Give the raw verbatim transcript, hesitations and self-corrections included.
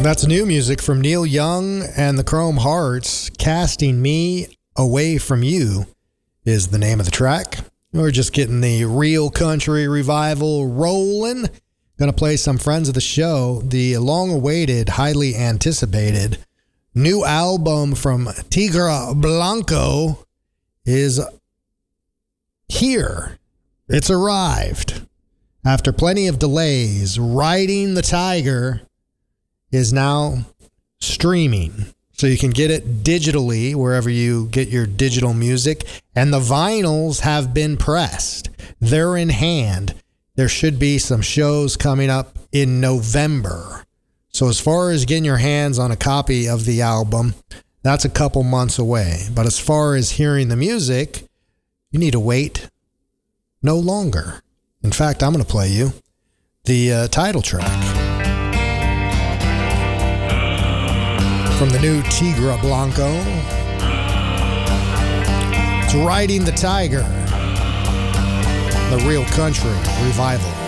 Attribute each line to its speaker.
Speaker 1: That's new music from Neil Young and the Chrome Hearts. Casting Me Away From You is the name of the track. We're just getting the real country revival rolling. Going to play some friends of the show. The long-awaited, highly anticipated new album from Tigre Blanco is here. It's arrived. After plenty of delays, Riding the Tiger is now streaming. So you can get it digitally wherever you get your digital music. And the vinyls have been pressed. They're in hand. There should be some shows coming up in November. So as far as getting your hands on a copy of the album, that's a couple months away. But as far as hearing the music, you need to wait no longer. In fact, I'm going to play you the uh, title track from the new Tigre Blanco. It's Riding the Tiger, the real country revival.